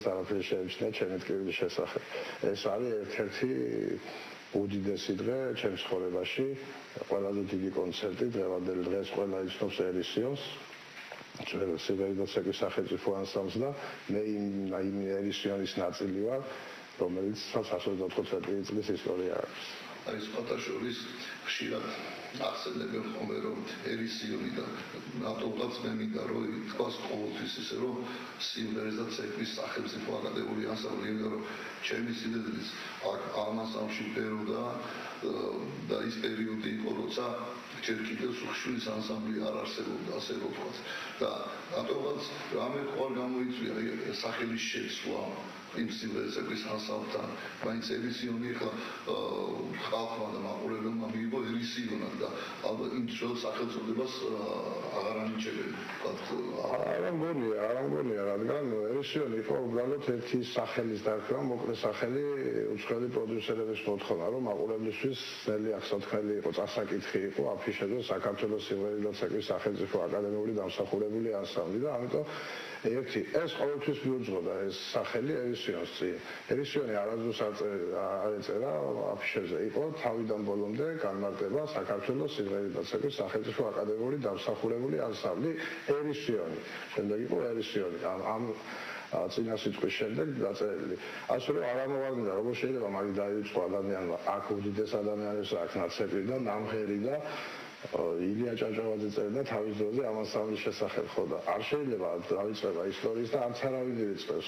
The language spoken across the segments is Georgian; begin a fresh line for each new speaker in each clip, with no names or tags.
არაფერი შეიმჩნია ჩემი ტკივილის შესახებ. ეს არის ერთ-ერთი უდიდესი დღე ჩემს ცხოვრებაში, ყველაზე დიდი კონცერტი, დღევანდელი დღეს ყველა იცნობს ერისიონს. ჩვენ სიბერიდოცეკის სახელმწიფო ანსამბლს და მე იმ ერისიონის ნაწილი ვარ, რომელიც 125 წლის ისტორია აქვს.
არის ფოტოშოპის ხშირად ახსენებენ ხოლმე რომ ერისიონი და ნატოლაც მე მინდა რომ თქვას ყოველთვის ისე რომ სიმღერეს და ცეკვის სახელმწიფო აკადემიური ანსამბლი იმიტომ რომ ჩემი სიძველის აქ ანსამბლში ბეროდა და ის პერიოდი იყო როცა ჯერ კიდევ სუხშვილის ანსამბლი არ არსებობდა ასე რომ ვთქვათ და ნატოლაც რამე ყოველ გამოიწვია სახელის შეცვლა იმ სიმღერების ანსამბლთან მაინც ერისიონი ხა ხალხმა და მაყურებელმა მიიღო ერისიონად და ალბათ იმ ძველ სახელწოდებას აღარ ანიჭებენ
არ მგონია რადგან ერისიონი იყო უბრალოდ ერთი სახელის დარქმა მოკლე სახელი უცხოელი პროდიუსერების მოთხოვნა რომ მაყურებლისთვის ძნელი აღსათხელი იყო წასაკითხი იყო აფიშაზე საქართველოს სიმღერისადმი სახელმწიფო აკადემიური დამსახურებული ანსამბლი და ამიტომ ეს ყოველთვის მიუძღოდა ეს სახელი ერისიონს წინ. ერისიონი არასდროს არ ეწერა აფიშებზე იყო თავიდან ბოლომდე განმარტება საქართველოს სიმღერისადმი სახელმწიფო აკადემიური დამსახურებული ანსამბლი ერისიონი. შემდეგ იყო ერისიონი. ამ წინასიტყვის შემდეგ დაწერილი. ასე რომ არ ამოვარდნიდა როგორ შეიძლება მაგით დაიწყო ადამიანმა აქ უდიდეს ადამიანებს აქ ნაცეკვი და ნამღერი და ილია ჭავჭავაძე წერდა თავის დროზე ამ ანსამბლის შესახებ ხო და არ შეიძლება დავიწყება ისტორიის და არც არავინ ივიწყებს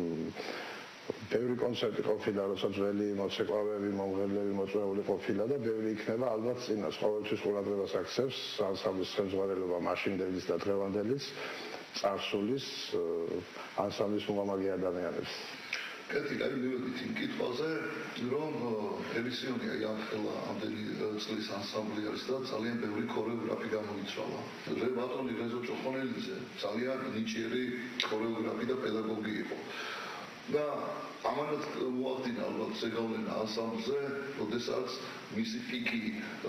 ბევრი კონცერტი ყოფილა როცა ძველი მოცეკვავები მომღერლები მოწვეული ყოფილა და ბევრი იქნება ალბათ წინას ყოველთვის ყურადღებას აქცევს ანსამბლის ხელმძღვანელობა მაშინდელიც და დღევანდელიც წარსულის ანსამბლის მომამაგე ადამიანებს
კეთილი მივედით იმ კითხვაზე რომ ერისიონი ამ ხელა ამდენი წლის ანსამბლი არის და ძალიან ბევრი ქორეოგრაფი გამოიცვალა. ბატონი რეზო ჭოხონელიძე ძალიან ნიჭიერი ქორეოგრაფი და პედაგოგი იყო. და ამანაც მოახდინა ალბათ ზეგავლენა ანსამბლზე, როდესაც მისი პიკი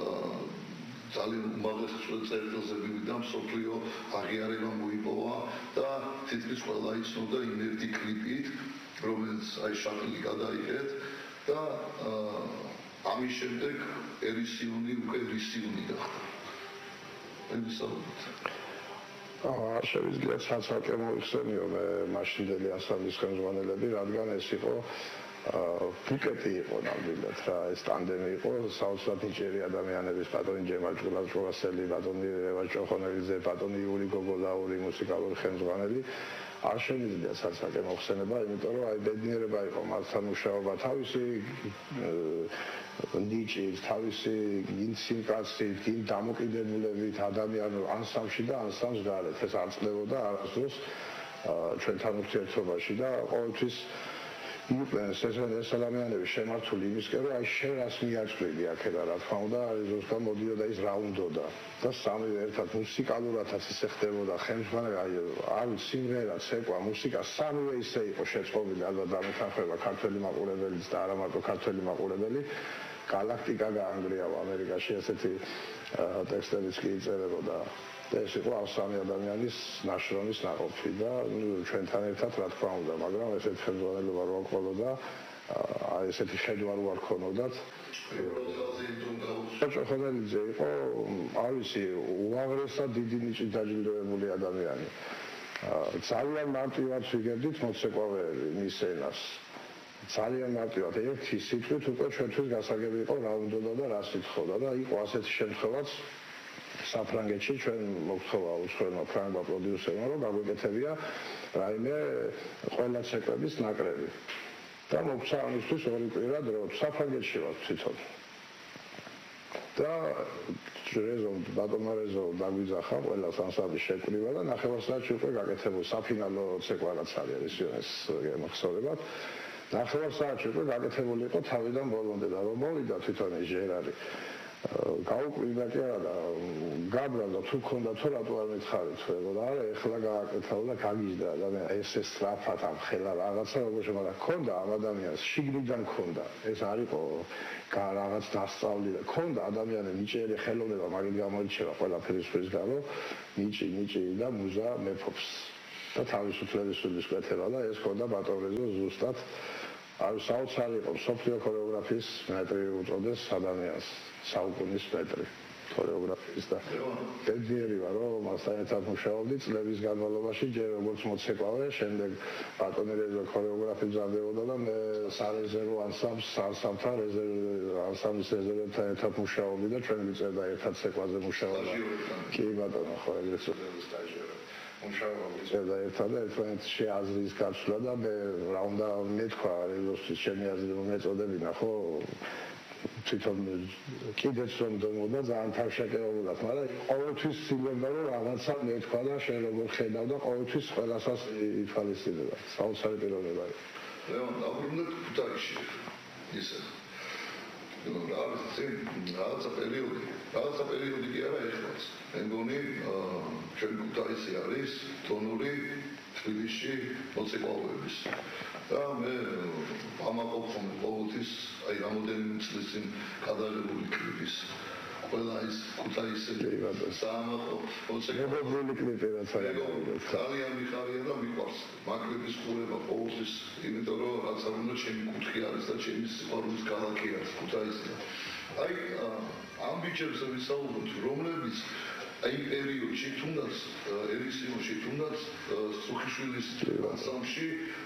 ძალიან უმაღლეს წერტილზე მივიდა მსოფლიო აღიარება მოიპოვა და თითქმის ყველა იცნობდა იმ ერთი კლიპით რომელიც აი შატილი გადაიღეთ და ამის შემდეგ ერისიონი უკვე ერისიონი გახდა.
შეიძლება საცალკე მოიხსენიო მე მაშინდელი ანსამბლის ხელმძღვანელები, რადგან ეს იყო ბუკეტი იყო ნამდვილად რა, ეს ტანდემი იყო საოცრად ნიჭიერი ადამიანების ბატონი ჯემალ ჭულაშვილი, ბატონი რევაზ ჭოხონელიძე, ბატონი იური გოგოლაური მუსიკალური ხელმძღვანელი. არ შეიძლება საცალკე მოხსენება, იმიტომ რომ აი ბედნიერება იყო მათთან მუშაობა თავისი ნიჭით, თავისი ინსინკაციით, იმ დამოკიდებულებით ადამიანურ ანსამბლში და ანსამბლს გარეთ ეს არ წლებოდა არასდროს ჩვენთან ურთიერთობაში და ყოველთვის იყვნენ ეს ადამიანები შემართული იმისკენ რომ აი შენ რას მიაწვდები აქედან რა თქმა უნდა ზუსტად მოდიოდა ის რა უნდოდა და სამივე ერთად მუსიკალურადაც ისე ხდებოდა ხელმძღვანელი აი სიმღერა, ცეკვა, მუსიკა სამივე ისე იყო შეწყობილი ალბათ დამეთანხმება ქართველი მაყურებელიც და არა მარტო ქართველი მაყურებელი galaktika გაანგრიავა ამერიკაში ესეთი ტექსტებიც კი იწერებოდა და ეს იყო სამი ადამიანის ნაშრომის ნაყოფი და ჩვენთან ერთად რა თქმა უნდა მაგრამ ესეთი ხელმძღვანელობა რო აყოლოდა აი ესეთი ხედვა რო არ ქონოდათ ჭოხონელიძე იყო არ ვიცი უაღრესად დიდი ნიჭით დაჯილდოებული ადამიანი ძალიან მარტივად ვიგებდით მოცეკვავეები მის ენას ძალიან მარტივად ერთი სიტყვით უკვე ჩვენთვის გასაგები იყო რა უნდოდა და რა სიტყოდა და იყო ასეთი შემთხვევაც საფრანგეთში ჩვენ მოგთხოვა უცხოელმა ფრანგმა პროდიუსერმა რომ გაგვეკეთებია რაიმე ყველა ცეკვების ნაკრები და მოგცა ამისთვის ორი კვირა დრო საფრანგეთში ვარ თვითონ და ბატონმა რეზო დაგვიძახა ყველა ანსამბლის შეკვრივა და ნახევარსაათში უკვე გაკეთებულ საფინალო ცეკვა რაც არის ეს მოგხსოვებათ ნახევარსაათში უკვე გაკეთებული იყო თავიდან ბოლომდე და რომ მოვიდა თვითონ ეს ჟერარი გაუკვირდა კი არა და გაბრალდა თუ ქონდა თუ რატო არ მითხარით ხო და არა ეხლა გააკეთაო და გაგიჟდა ადამიანი ეს სწრაფად ამ ხელა რაღაცა როგორ შემოდა ქონდა ამ ადამიანს შიგნიდან ქონდა ეს არ იყო რაღაც დასწავლი და ქონდა ადამიანი ნიჭიერი ხელოვნება მაგით გამოირჩევა ყველაფერის გამო ნიჭი და მუზა მეფობს და თავისუფლების სუდის კვეთება და ეს ქონდა ბატონრეზო ზუსტად საოცარი იყო მსოფლიო ქორეოგრაფიის მეტრი უწოდეს ადამიანს საუკუნის მეტრი ქორეოგრაფიის და ბედნიერი ვარ რომ მასთან ერთად ვმუშაობდი წლების განმავლობაში ჯერ როგორც მოცეკვავე შემდეგ ბატონრეზო ქორეოგრაფი მზადდებოდა და მე სარეზერვო ანსამბლთან ანსამბლის რეზერვებთან ერთად ვმუშაობდი და ჩვენ ვიწერდა ერთად ცეკვაზე მუშაობა კი ბატონო ხო ეგრეთ წოდებული სტაჟიორი მუშაობდი ერთად და ერთმანეთში აზრის გაცვლა და მე რა უნდა მეთქვა რეზოსთვის ჩემი აზრი რომ ეწოდებინა ხო თვითონ კიდეც რომ დონოდა ძალიან თავშეკავებულად მაგრამ ყოველთვის ცდილობდა რომ რაღაცა მეთქვა და შენ როგორ ხედავ და ყოველთვის ყველასაც ითვალისწინებდა საოცარი პიროვნება იყო
ლეონ დაბრუნდა ქუთაისში ისე რაღაცა პერიოდი კი არა ეხლაც მე მგონი ჩვენ ქუთაისი არის დონური თბილისში მოცეკვავების და მე ამაყობ ხოლმე ყოველთვის აი რამოდენიმე წლის წინ გადაღებული კლიპის ყველა ის ქუთაისი საამაყობ
მოცეკვავებული კლიპი რაც არის
ძალიან მიხარია და მიყვარს მაკლიპის ყურება ყოველთვის იმიტომ რომ რაც არ უნდა ჩემი კუთხე არის და ჩემი სიყვარულის ქალაქი არის ქუთაისი აი ამ ბიჭებს ვისაუბროთ რომლებიც აი პერიოდში თუნდაც ერისიმოში თუნდაც სუხიშვილის ანსამბლში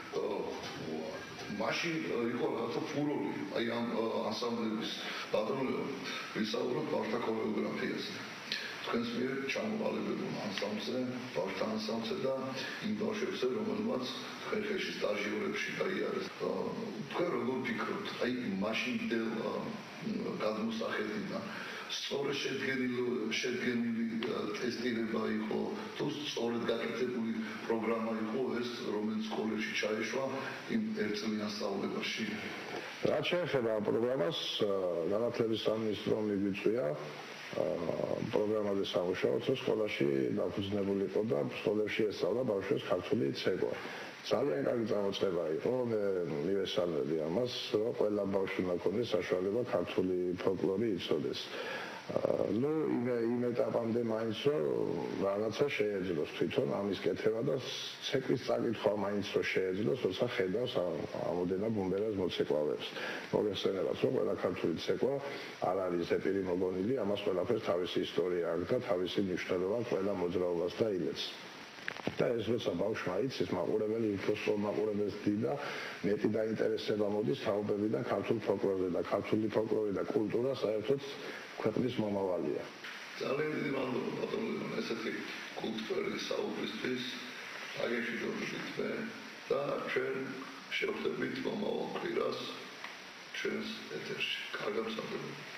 მაშინ იყო რაღაცა ფურორი აი ამ ანსამბლების ბატონობა ვისაუბროთ ბავშვთა ქორეოგრაფიაზე თქვენს მიერ ჩამოყალიბებულ ანსამბლზე ბავშვთა ანსამბლზე და იმ ბავშვებზე რომელმაც თქვენ ხელში სტაჟიორებში გაიარეს თქვენ როგორ ფიქრობთ აი მაშინდელ გადმოსახედიდან სწორედ შედგენილი ტესტირება იყო თუ სწორედ გაკეთებული პროგრამა იყო ეს რომელიც სკოლებში ჩაეშვა იმ ერთწლიან სწავლებაში
რაც შეეხება პროგრამას განათლების სამინისტრომ მიგვიწვია პროგრამაზე სამუშაოც სკოლაში დაფუძნებული იყო და სკოლებში ესწავლა ბავშვებს ქართული ცეკვა ძალიან კარგი წამოწყება იყო მე მივესალმები ამას რომ ყველა ბავშვი უნდა ქონდეს საშუალება ქართული ფოლკლორი იცოდეს ну იმ ეტაპამდე მაინც რომ რაღაცა შეეძლოს თვითონ ამის კეთება და ცეკვის წაკითხვა მაინც რომ შეეძლოს როცა ხედავს ამოდენა ბუმბერას მოცეკვავებს მოგესწრებათ რომ ყველა ქართული ცეკვა არ არის ზეპირი მოგონილი ამას ყველაფერს თავისი ისტორია აქვს და თავისი მნიშვნელობა ყველა მოძრაობას და იმედს და ეს როცა ბავშვმა იცის მაყურებელი უფრო სწორ მაყურებელს დიდა მეტი დაინტერესება მოდის თაობებიდან ქართულ ფოლკლორზე და ქართული ფოლკლორი და კულტურა საერთოდ ქვეყნის მომავალია
ძალიან დიდი მადლობა ბატონო ესეთი კულტურული საუბრისთვის აგეშიდობთ მე და ჩვენ შევხვდებით მომავალ კვირას ჩვენს ეთერში კარგად სამდროებით